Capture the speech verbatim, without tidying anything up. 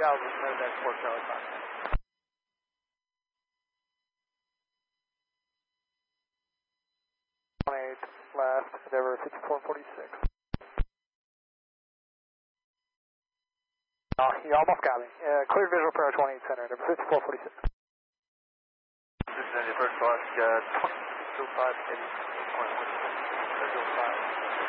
Calvin, Novak four Charlie five. twenty-eight, last, Endeavor fifty-four forty-six. Oh, you almost got me. Uh, clear visual for our twenty-eight center, Endeavor fifty-four forty-six. This is Endeavor, Clark, uh, twenty-six oh five, eighty, visual five.